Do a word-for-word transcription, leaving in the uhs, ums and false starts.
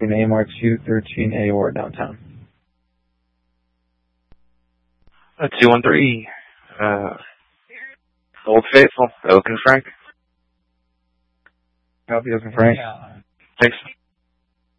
in A M R two thirteen A or downtown. Uh, two one three, uh, Old Faithful, Oak and Frank. Copy, Oak and Frank. Thanks.